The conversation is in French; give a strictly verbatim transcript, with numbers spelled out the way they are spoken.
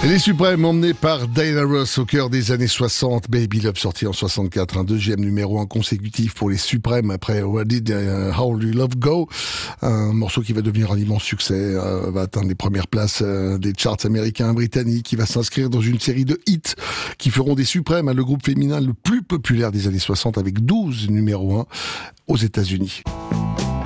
Les Suprêmes emmenés par Diana Ross au cœur des années soixante. Baby Love sorti en soixante-quatre, un deuxième numéro un consécutif pour les Suprêmes après Where Did uh, How Do You Love Go, un morceau qui va devenir un immense succès, euh, va atteindre les premières places euh, des charts américains, britanniques, qui va s'inscrire dans une série de hits qui feront des Suprêmes hein, le groupe féminin le plus populaire des années soixante avec douze numéros un aux États-Unis.